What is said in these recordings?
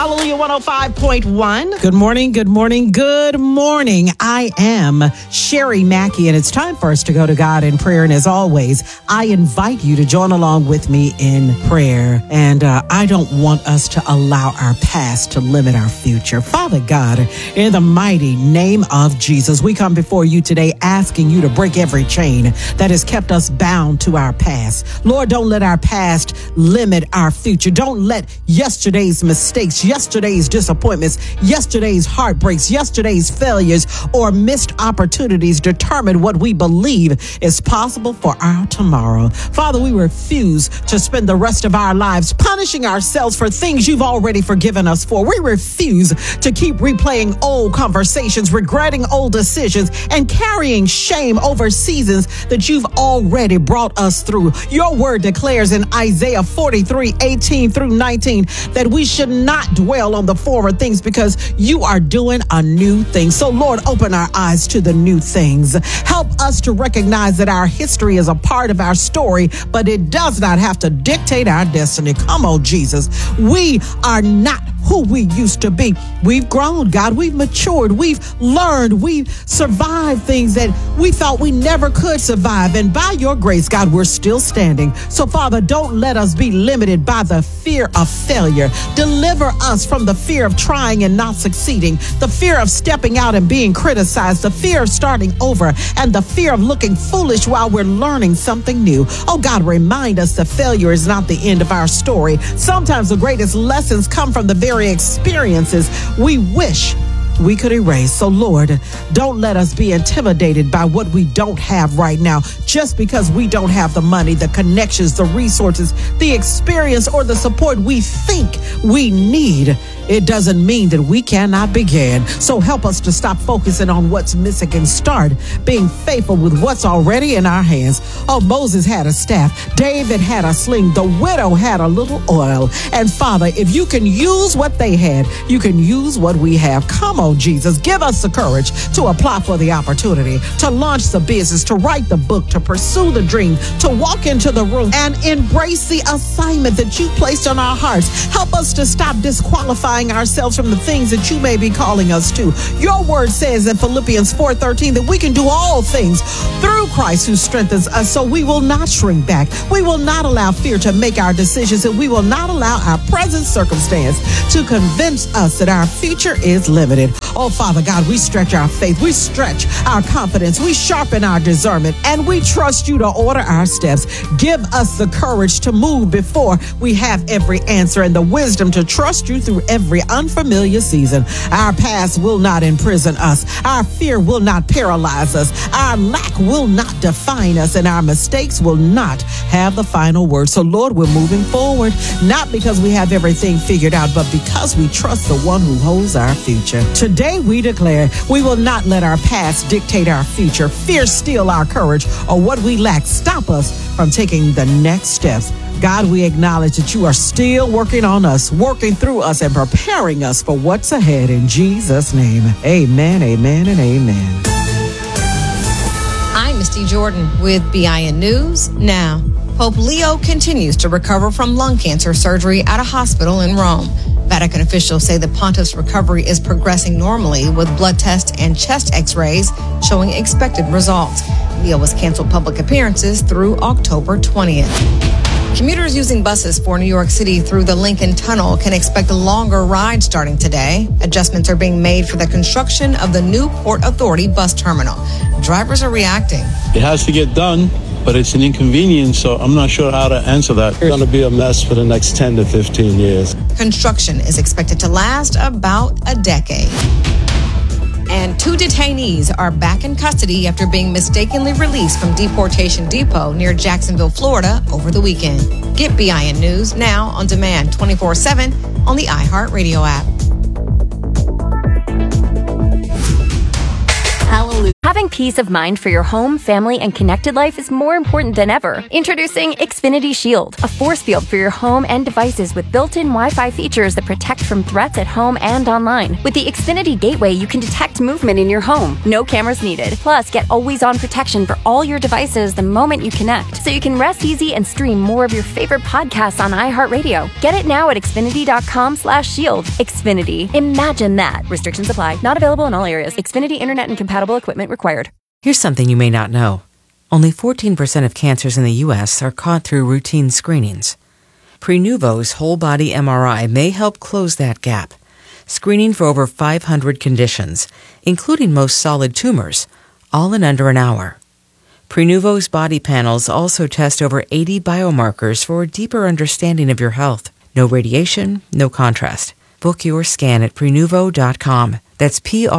Hallelujah 105.1. Good morning, good morning, good morning. I am Sherry Mackey, and it's time for us to go to God in prayer. And as always, I invite you to join along with me in prayer. And I don't want us to allow our past to limit our future. Father God, in the mighty name of Jesus, we come before you today asking you to break every chain that has kept us bound to our past. Lord, don't let our past limit our future. Don't let yesterday's mistakes, yesterday's disappointments, yesterday's heartbreaks, yesterday's failures, or missed opportunities determine what we believe is possible for our tomorrow. Father, we refuse to spend the rest of our lives punishing ourselves for things you've already forgiven us for. We refuse to keep replaying old conversations, regretting old decisions, and carrying shame over seasons that you've already brought us through. Your word declares in Isaiah 43:18 through 19 that we should not dwell on the former things because you are doing a new thing. So Lord, open our eyes to the new things. Help us to recognize that our history is a part of our story, but it does not have to dictate our destiny. Come on, Jesus. We are not who we used to be. We've grown, God. We've matured. We've learned. We've survived things that we thought we never could survive. And by your grace, God, we're still standing. So, Father, don't let us be limited by the fear of failure. Deliver us from the fear of trying and not succeeding, the fear of stepping out and being criticized, the fear of starting over, and the fear of looking foolish while we're learning something new. Oh, God, remind us that failure is not the end of our story. Sometimes the greatest lessons come from the very experiences we wish we could erase. So Lord, don't let us be intimidated by what we don't have right now. Just because we don't have the money, the connections, the resources, the experience, or the support we think we need, it doesn't mean that we cannot begin. So help us to stop focusing on what's missing and start being faithful with what's already in our hands. Oh, Moses had a staff. David had a sling. The widow had a little oil. And Father, if you can use what they had, you can use what we have. Come on, Jesus, give us the courage to apply for the opportunity, to launch the business, to write the book, to pursue the dream, to walk into the room and embrace the assignment that you placed on our hearts. Help us to stop disqualifying ourselves from the things that you may be calling us to. Your word says in Philippians 4:13 that we can do all things through Christ who strengthens us. So we will not shrink back. We will not allow fear to make our decisions, and we will not allow our present circumstance to convince us that our future is limited. Oh, Father God, we stretch our faith. We stretch our confidence. We sharpen our discernment, and we trust you to order our steps. Give us the courage to move before we have every answer and the wisdom to trust you through every unfamiliar season. Our past will not imprison us. Our fear will not paralyze us. Our lack will not define us, and our mistakes will not have the final word. So, Lord, we're moving forward, not because we have everything figured out, but because we trust the one who holds our future. Today, we declare we will not let our past dictate our future. Fear steal our courage, or what we lack stop us from taking the next steps. God, we acknowledge that you are still working on us, working through us, and preparing us for what's ahead. In Jesus' name, amen, amen, and amen. I'm Misty Jordan with BIN News Now. Pope Leo continues to recover from lung cancer surgery at a hospital in Rome. Vatican officials say the pontiff's recovery is progressing normally, with blood tests and chest x-rays showing expected results. Leo has canceled public appearances through October 20th. Commuters using buses for New York City through the Lincoln Tunnel can expect a longer ride starting today. Adjustments are being made for the construction of the new Port Authority bus terminal. Drivers are reacting. It has to get done, but it's an inconvenience, so I'm not sure how to answer that. It's going to be a mess for the next 10 to 15 years. Construction is expected to last about a decade. And 2 detainees are back in custody after being mistakenly released from Deportation Depot near Jacksonville, Florida over the weekend. Get BIN News now on demand 24/7 on the iHeartRadio app. Hallelujah. Having peace of mind for your home, family, and connected life is more important than ever. Introducing Xfinity Shield, a force field for your home and devices with built-in Wi-Fi features that protect from threats at home and online. With the Xfinity Gateway, you can detect movement in your home. No cameras needed. Plus, get always-on protection for all your devices the moment you connect, so you can rest easy and stream more of your favorite podcasts on iHeartRadio. Get it now at Xfinity.com/shield. Xfinity. Imagine that. Restrictions apply. Not available in all areas. Xfinity Internet and compatible equipment required. Here's something you may not know. Only 14% of cancers in the U.S. are caught through routine screenings. Prenuvo's whole-body MRI may help close that gap, screening for over 500 conditions, including most solid tumors, all in under an hour. Prenuvo's body panels also test over 80 biomarkers for a deeper understanding of your health. No radiation, no contrast. Book your scan at Prenuvo.com. That's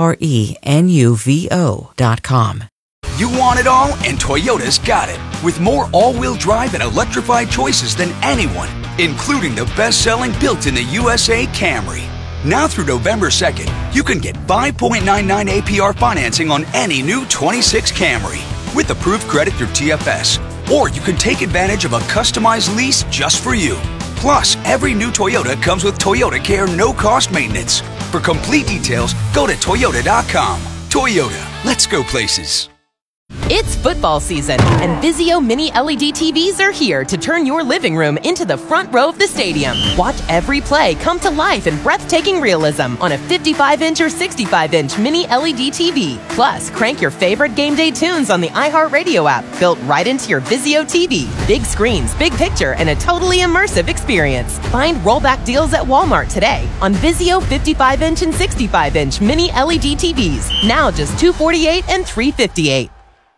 Prenuvo.com. You want it all, and Toyota's got it. With more all-wheel drive and electrified choices than anyone, including the best-selling built-in-the-USA Camry. Now through November 2nd, you can get 5.99 APR financing on any new 26 Camry with approved credit through TFS. Or you can take advantage of a customized lease just for you. Plus, every new Toyota comes with Toyota Care no-cost maintenance. For complete details, go to Toyota.com. Toyota, let's go places. It's football season, and Vizio Mini LED TVs are here to turn your living room into the front row of the stadium. Watch every play come to life in breathtaking realism on a 55-inch or 65-inch Mini LED TV. Plus, crank your favorite game day tunes on the iHeartRadio app, built right into your Vizio TV. Big screens, big picture, and a totally immersive experience. Find rollback deals at Walmart today on Vizio 55-inch and 65-inch Mini LED TVs. Now just $248 and $358.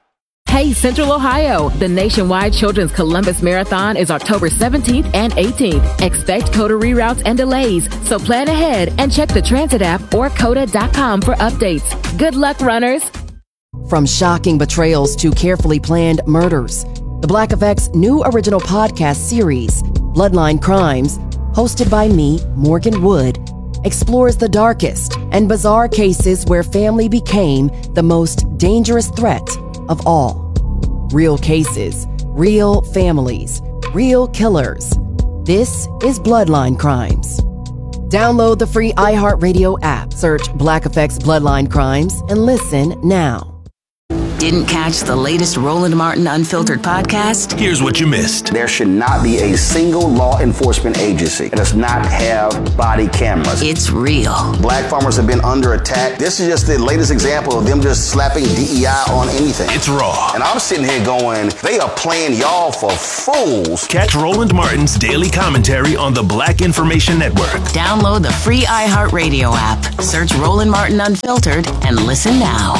Hey, Central Ohio! The nationwide Children's Columbus Marathon is October 17th and 18th. Expect COTA reroutes and delays, so plan ahead and check the transit app or COTA.com for updates. Good luck, runners! From shocking betrayals to carefully planned murders, the Black Effect's new original podcast series, Bloodline Crimes, hosted by me, Morgan Wood, explores the darkest and bizarre cases where family became the most dangerous threat of all. Real cases, real families, real killers. This is Bloodline Crimes. Download the free iHeartRadio app, search Black Effect's Bloodline Crimes, and listen now. Didn't catch the latest Roland Martin Unfiltered podcast? Here's what you missed. There should not be a single law enforcement agency that does not have body cameras. It's real. Black farmers have been under attack. This is just the latest example of them just slapping DEI on anything. It's raw. And I'm sitting here going, they are playing y'all for fools. Catch Roland Martin's daily commentary on the Black Information Network. Download the free iHeartRadio app. Search Roland Martin Unfiltered and listen now.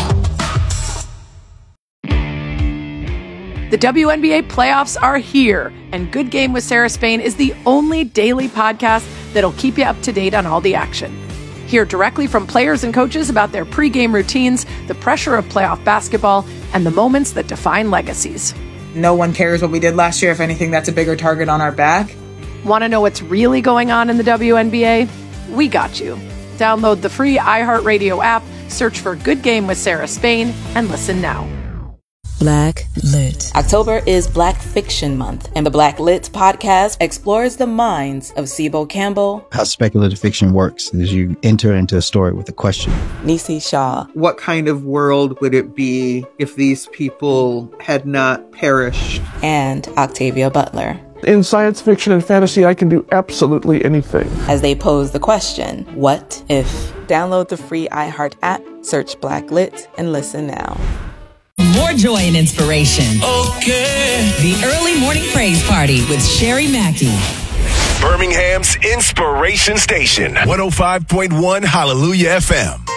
The WNBA playoffs are here, and Good Game with Sarah Spain is the only daily podcast that'll keep you up to date on all the action. Hear directly from players and coaches about their pregame routines, the pressure of playoff basketball, and the moments that define legacies. No one cares what we did last year. If anything, that's a bigger target on our back. Want to know what's really going on in the WNBA? We got you. Download the free iHeartRadio app, search for Good Game with Sarah Spain, and listen now. Black Lit. October is Black Fiction Month, and the Black Lit podcast explores the minds of Sibo Campbell. How speculative fiction works is you enter into a story with a question. Nisi Shaw. What kind of world would it be if these people had not perished? And Octavia Butler. In science fiction and fantasy, I can do absolutely anything. As they pose the question, what if? Download the free iHeart app, search Black Lit, and listen now. More joy and inspiration. Okay. The Early Morning Praise Party with Sherry Mackey. Birmingham's Inspiration Station. 105.1 Hallelujah FM.